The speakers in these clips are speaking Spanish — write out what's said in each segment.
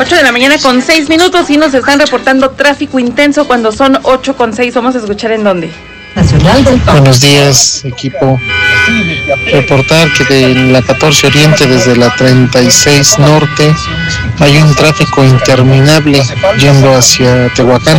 8 de la mañana con 6 minutos y nos están reportando tráfico intenso cuando son 8 con 6. Vamos a escuchar en dónde. Buenos días, equipo. Reportar que de la 14 Oriente desde la 36 Norte hay un tráfico interminable yendo hacia Tehuacán.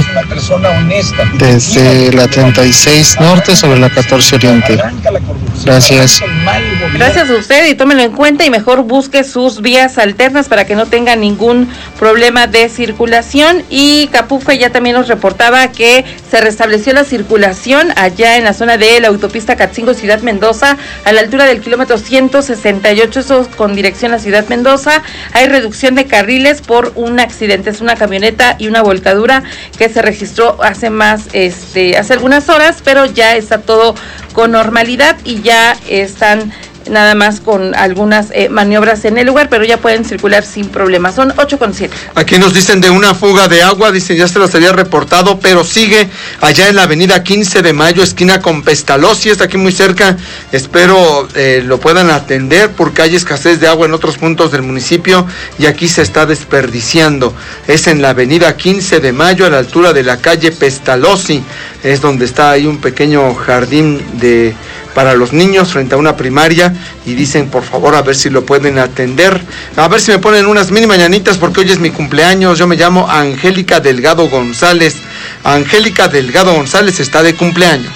Desde la 36 Norte sobre la 14 Oriente. Gracias. Gracias a usted y tómelo en cuenta y mejor busque sus vías alternas para que no tenga ningún problema de circulación. Y Capufe ya también nos reportaba que se restableció la circulación allá en la zona de la autopista Catzingo-Ciudad Mendoza, a la altura del kilómetro 168, eso con dirección a Ciudad Mendoza. Hay reducción de carriles por un accidente, es una camioneta y una volcadura que se registró hace algunas horas, pero ya está todo con normalidad y ya están nada más con algunas maniobras en el lugar, pero ya pueden circular sin problemas. Son 8:7. Aquí nos dicen de una fuga de agua, dicen ya se los había reportado, pero sigue allá en la avenida 15 de Mayo, esquina con Pestalozzi, está aquí muy cerca. Espero lo puedan atender porque hay escasez de agua en otros puntos del municipio y aquí se está desperdiciando. Es en la avenida 15 de Mayo, a la altura de la calle Pestalozzi, es donde está ahí un pequeño jardín para los niños frente a una primaria y dicen por favor a ver si lo pueden atender, a ver si me ponen unas mini mañanitas porque hoy es mi cumpleaños. Yo me llamo Angélica Delgado González. Angélica Delgado González está de cumpleaños.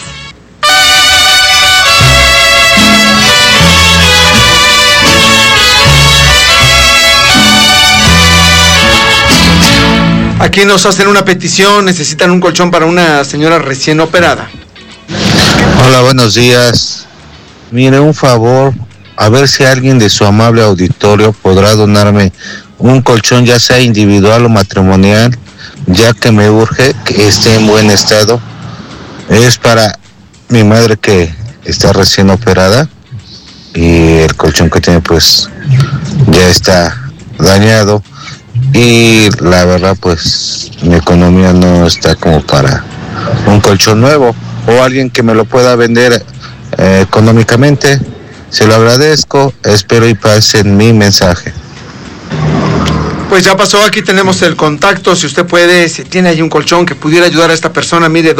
Aquí nos hacen una petición, necesitan un colchón para una señora recién operada. Hola, buenos días. Mire, un favor, a ver si alguien de su amable auditorio podrá donarme un colchón, ya sea individual o matrimonial, ya que me urge que esté en buen estado. Es para mi madre que está recién operada y el colchón que tiene pues ya está dañado y la verdad pues mi economía no está como para un colchón nuevo. O alguien que me lo pueda vender económicamente, se lo agradezco, espero y pasen mi mensaje. Pues ya pasó, aquí tenemos el contacto, si usted puede, si tiene ahí un colchón que pudiera ayudar a esta persona, mire,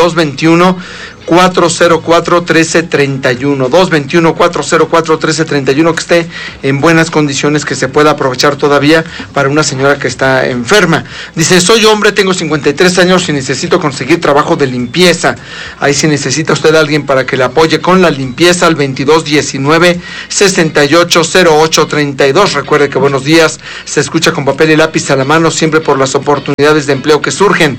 221-404-1331, 221-404-1331, que esté en buenas condiciones, que se pueda aprovechar todavía para una señora que está enferma. Dice, soy hombre, tengo 53 años y necesito conseguir trabajo de limpieza. Ahí si necesita usted a alguien para que le apoye con la limpieza, al 2219-680832. Recuerde que Buenos Días se escucha con papel y lápiz a la mano, siempre por las oportunidades de empleo que surgen.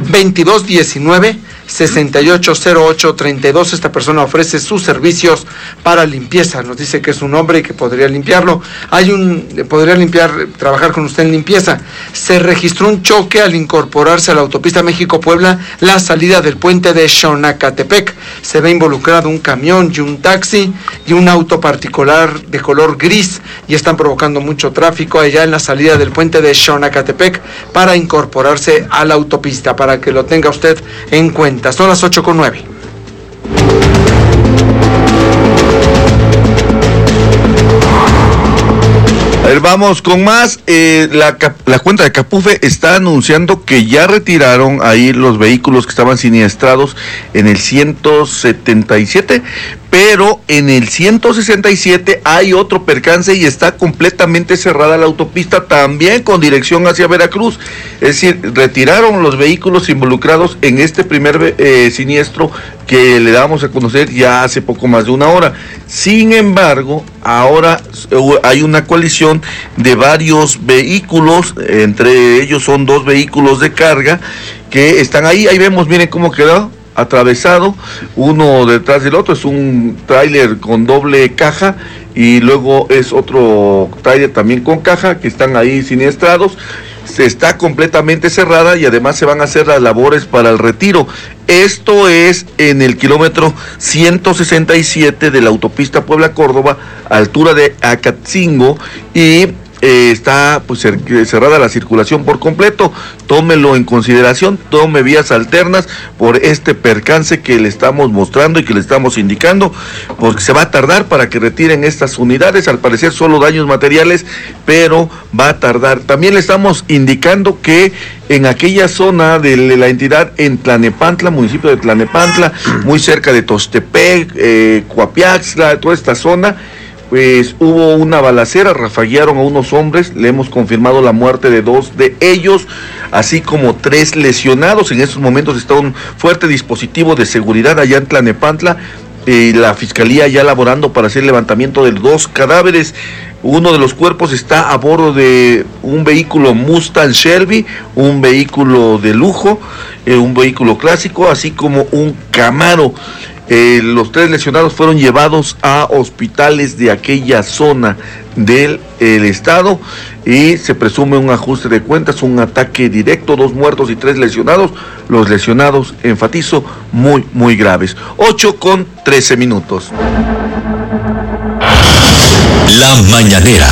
2219-680832. Esta persona ofrece sus servicios para limpieza. Nos dice que es un hombre y que podría limpiarlo. Trabajar con usted en limpieza. Se registró un choque al incorporarse a la autopista México-Puebla, la salida del puente de Xonacatepec. Se ve involucrado un camión y un taxi y un auto particular de color gris y están provocando mucho tráfico allá en la salida del puente de Xonacatepec para incorporarse a la autopista, para que lo tenga usted en cuenta. Son las 8:09. A ver, vamos con más. La cuenta de Capufe está anunciando que ya retiraron ahí los vehículos que estaban siniestrados en el 177, pero en el 167 hay otro percance y está completamente cerrada la autopista, también con dirección hacia Veracruz. Es decir, retiraron los vehículos involucrados en este primer siniestro que le damos a conocer ya hace poco más de una hora. Sin embargo, ahora hay una colisión de varios vehículos, entre ellos son 2 vehículos de carga que están ahí. Ahí vemos, miren cómo quedó atravesado, uno detrás del otro. Es un tráiler con doble caja y luego es otro tráiler también con caja que están ahí siniestrados. Se está completamente cerrada y además se van a hacer las labores para el retiro. Esto es en el kilómetro 167 de la autopista Puebla-Córdoba, altura de Acatzingo, y está pues cerrada la circulación por completo. Tómelo en consideración, tome vías alternas por este percance que le estamos mostrando y que le estamos indicando, porque se va a tardar para que retiren estas unidades, al parecer solo daños materiales, pero va a tardar. También le estamos indicando que en aquella zona de la entidad, en Tlanepantla, municipio de Tlanepantla, muy cerca de Tostepec, Coapiaxtla, toda esta zona, pues hubo una balacera, rafaguearon a unos hombres, le hemos confirmado la muerte de 2 de ellos, así como 3 lesionados. En estos momentos está un fuerte dispositivo de seguridad allá en Tlanepantla, la fiscalía ya laborando para hacer el levantamiento de 2 cadáveres. Uno de los cuerpos está a bordo de un vehículo Mustang Shelby, un vehículo de lujo, un vehículo clásico, así como un Camaro. Los 3 lesionados fueron llevados a hospitales de aquella zona del estado y se presume un ajuste de cuentas, un ataque directo, 2 muertos y 3 lesionados. Los lesionados, enfatizo, muy graves. 8:13. La mañanera.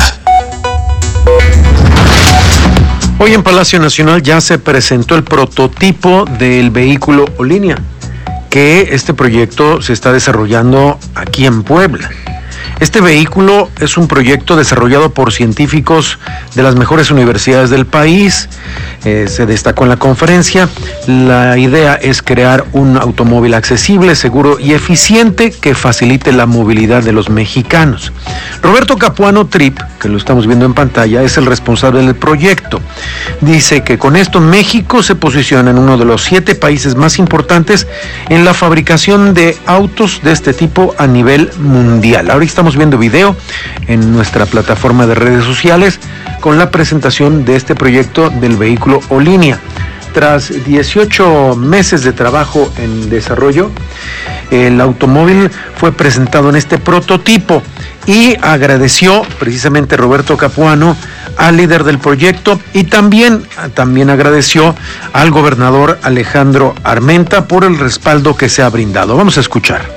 Hoy en Palacio Nacional ya se presentó el prototipo del vehículo Olinia, que este proyecto se está desarrollando aquí en Puebla. Este vehículo es un proyecto desarrollado por científicos de las mejores universidades del país. Se destacó en la conferencia. La idea es crear un automóvil accesible, seguro y eficiente que facilite la movilidad de los mexicanos. Roberto Capuano Trip, que lo estamos viendo en pantalla, es el responsable del proyecto. Dice que con esto México se posiciona en uno de los 7 países más importantes en la fabricación de autos de este tipo a nivel mundial. Ahora estamos viendo video en nuestra plataforma de redes sociales con la presentación de este proyecto del vehículo Olinia. Tras 18 meses de trabajo en desarrollo, el automóvil fue presentado en este prototipo y agradeció precisamente Roberto Capuano al líder del proyecto y también agradeció al gobernador Alejandro Armenta por el respaldo que se ha brindado. Vamos a escuchar.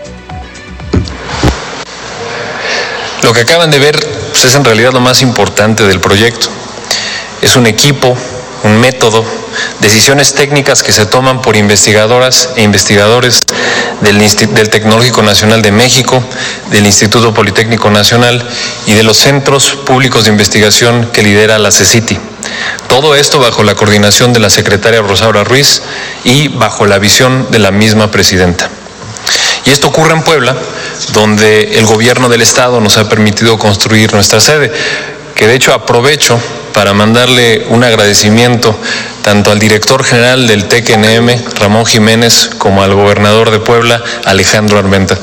Lo que acaban de ver pues, es en realidad lo más importante del proyecto. Es un equipo, un método, decisiones técnicas que se toman por investigadoras e investigadores del Tecnológico Nacional de México, del Instituto Politécnico Nacional y de los centros públicos de investigación que lidera la CECITI. Todo esto bajo la coordinación de la secretaria Rosaura Ruiz y bajo la visión de la misma presidenta. Y esto ocurre en Puebla, donde el gobierno del estado nos ha permitido construir nuestra sede, que de hecho aprovecho para mandarle un agradecimiento tanto al director general del TECNM, Ramón Jiménez, como al gobernador de Puebla, Alejandro Armenta.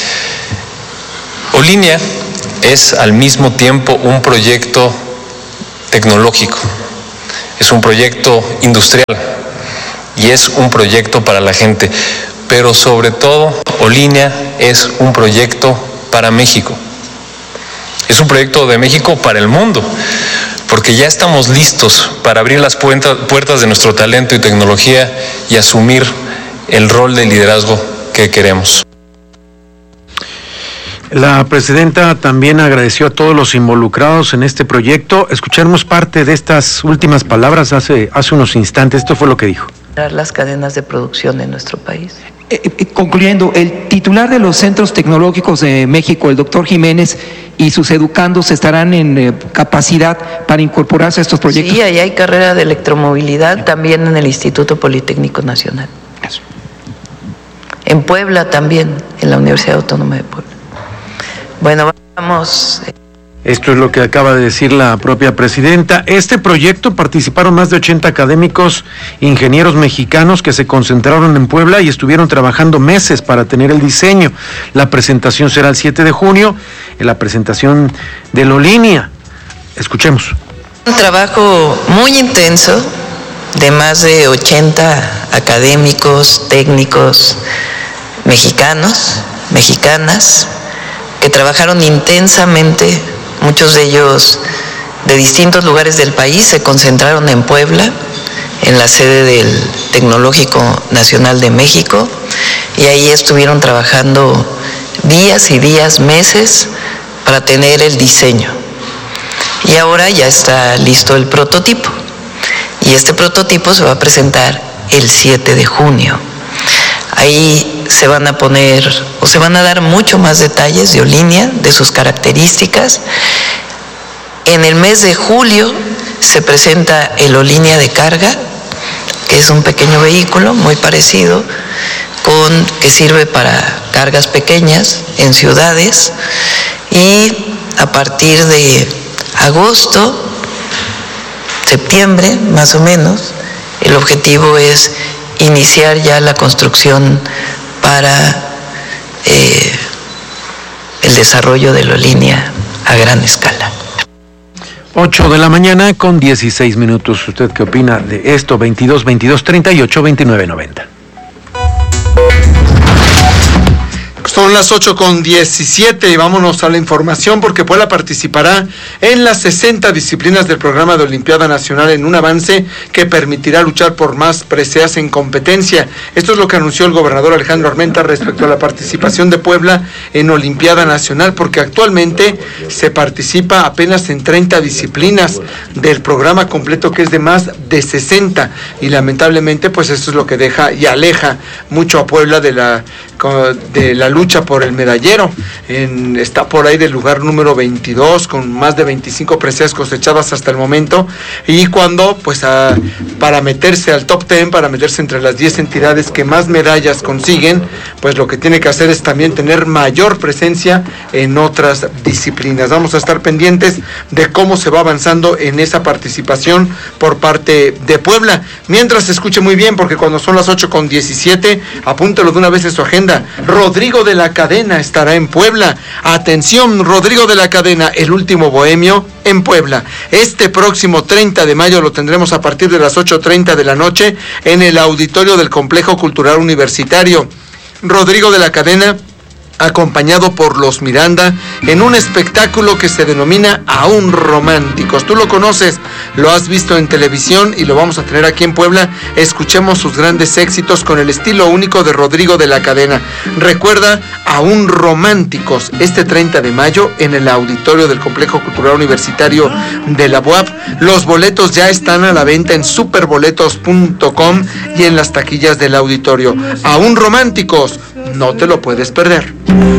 Olinia es al mismo tiempo un proyecto tecnológico, es un proyecto industrial y es un proyecto para la gente. Pero sobre todo, Olinia es un proyecto para México. Es un proyecto de México para el mundo, porque ya estamos listos para abrir las puertas de nuestro talento y tecnología y asumir el rol de liderazgo que queremos. La presidenta también agradeció a todos los involucrados en este proyecto. Escuchamos parte de estas últimas palabras hace unos instantes. Esto fue lo que dijo. Las cadenas de producción en nuestro país. Concluyendo, el titular de los centros tecnológicos de México, el doctor Jiménez, y sus educandos estarán en capacidad para incorporarse a estos proyectos. Sí, ahí hay carrera de electromovilidad también en el Instituto Politécnico Nacional. Eso. En Puebla también, en la Universidad Autónoma de Puebla. Bueno, vamos. Esto es lo que acaba de decir la propia presidenta. Este proyecto participaron más de 80 académicos, ingenieros mexicanos que se concentraron en Puebla y estuvieron trabajando meses para tener el diseño. La presentación será el 7 de junio, en la presentación de Olinia. Escuchemos. Un trabajo muy intenso de más de 80 académicos, técnicos mexicanos, mexicanas, que trabajaron intensamente. Muchos de ellos de distintos lugares del país se concentraron en Puebla, en la sede del Tecnológico Nacional de México, y ahí estuvieron trabajando días y días, meses, para tener el diseño. Y ahora ya está listo el prototipo. Y este prototipo se va a presentar el 7 de junio. Ahí se van a poner, o se van a dar mucho más detalles de Olinia, de sus características. En el mes de julio se presenta el Olinia de carga, que es un pequeño vehículo muy parecido, que sirve para cargas pequeñas en ciudades. Y a partir de agosto, septiembre más o menos, el objetivo es iniciar ya la construcción para el desarrollo de la línea a gran escala. 8 de la mañana con 16 minutos. ¿Usted qué opina de esto? 22 22 38 29 90. Son las 8:17 y vámonos a la información porque Puebla participará en las 60 disciplinas del programa de Olimpiada Nacional en un avance que permitirá luchar por más preseas en competencia. Esto es lo que anunció el gobernador Alejandro Armenta respecto a la participación de Puebla en Olimpiada Nacional, porque actualmente se participa apenas en 30 disciplinas del programa completo, que es de más de 60, y lamentablemente pues esto es lo que deja y aleja mucho a Puebla de la lucha por el medallero. Está por ahí del lugar número 22 con más de 25 preseas cosechadas hasta el momento, y cuando pues para meterse al top 10, para meterse entre las 10 entidades que más medallas consiguen, pues lo que tiene que hacer es también tener mayor presencia en otras disciplinas. Vamos a estar pendientes de cómo se va avanzando en esa participación por parte de Puebla. Mientras, escuche muy bien, porque cuando son las 8:17, apúntelo de una vez en su agenda. Rodrigo de la Cadena estará en Puebla. Atención, Rodrigo de la Cadena, el último bohemio en Puebla. Este próximo 30 de mayo lo tendremos a partir de las 8:30 de la noche en el auditorio del Complejo Cultural Universitario. Rodrigo de la Cadena, acompañado por Los Miranda, en un espectáculo que se denomina Aún Románticos. Tú lo conoces, lo has visto en televisión y lo vamos a tener aquí en Puebla. Escuchemos sus grandes éxitos con el estilo único de Rodrigo de la Cadena. Recuerda, Aún Románticos, este 30 de mayo en el auditorio del Complejo Cultural Universitario de la UAP. Los boletos ya están a la venta en superboletos.com y en las taquillas del auditorio. Aún Románticos, no te lo puedes perder.